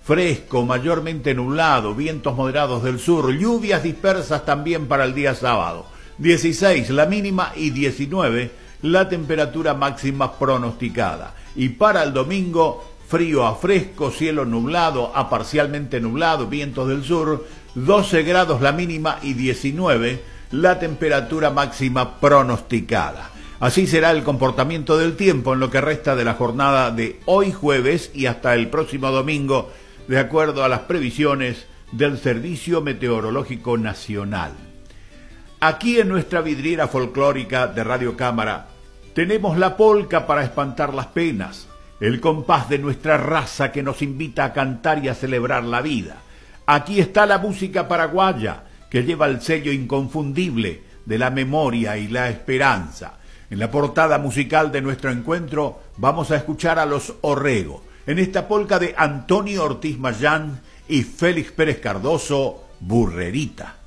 fresco, mayormente nublado, vientos moderados del sur, lluvias dispersas también para el día sábado. 16 la mínima y 19 la temperatura máxima pronosticada. Y para el domingo, frío a fresco, cielo nublado a parcialmente nublado, vientos del sur, 12 grados la mínima y 19 la temperatura máxima pronosticada. Así será el comportamiento del tiempo en lo que resta de la jornada de hoy jueves y hasta el próximo domingo, de acuerdo a las previsiones del Servicio Meteorológico Nacional. Aquí en nuestra vidriera folclórica de Radio Cámara tenemos la polca para espantar las penas, el compás de nuestra raza que nos invita a cantar y a celebrar la vida. Aquí está la música paraguaya que lleva el sello inconfundible de la memoria y la esperanza. En la portada musical de nuestro encuentro vamos a escuchar a Los Orrego, en esta polca de Antonio Ortiz Mayán y Félix Pérez Cardoso, Burrerita.